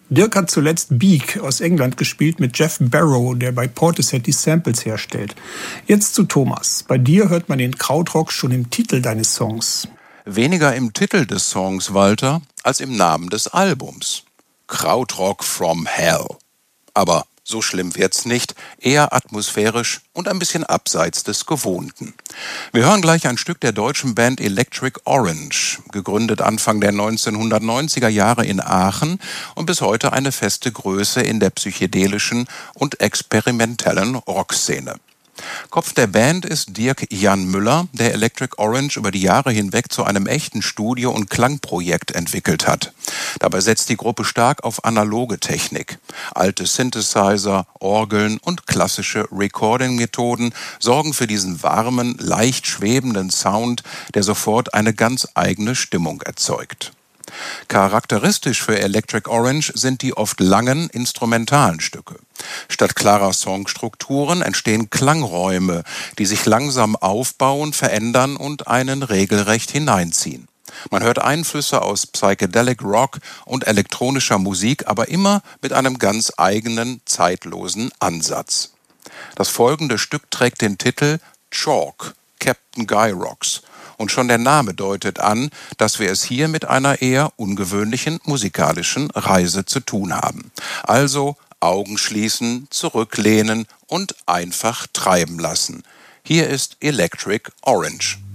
Dirk hat zuletzt Beak aus England gespielt mit Jeff Barrow, der bei Portishead die Samples herstellt. Jetzt zu Thomas. Bei dir hört man den Krautrock schon im Titel deines Songs. Weniger im Titel des Songs, Walter, als im Namen des Albums. Krautrock from Hell. Aber so schlimm wird's nicht, eher atmosphärisch und ein bisschen abseits des Gewohnten. Wir hören gleich ein Stück der deutschen Band Electric Orange, gegründet Anfang der 1990er Jahre in Aachen und bis heute eine feste Größe in der psychedelischen und experimentellen Rockszene. Kopf der Band ist Dirk Jan Müller, der Electric Orange über die Jahre hinweg zu einem echten Studio- und Klangprojekt entwickelt hat. Dabei setzt die Gruppe stark auf analoge Technik. Alte Synthesizer, Orgeln und klassische Recording-Methoden sorgen für diesen warmen, leicht schwebenden Sound, der sofort eine ganz eigene Stimmung erzeugt. Charakteristisch für Electric Orange sind die oft langen instrumentalen Stücke. Statt klarer Songstrukturen entstehen Klangräume, die sich langsam aufbauen, verändern und einen regelrecht hineinziehen. Man hört Einflüsse aus Psychedelic Rock und elektronischer Musik, aber immer mit einem ganz eigenen, zeitlosen Ansatz. Das folgende Stück trägt den Titel Chalk, Captain Guy Rocks. Und schon der Name deutet an, dass wir es hier mit einer eher ungewöhnlichen musikalischen Reise zu tun haben. Also Augen schließen, zurücklehnen und einfach treiben lassen. Hier ist Electric Orange.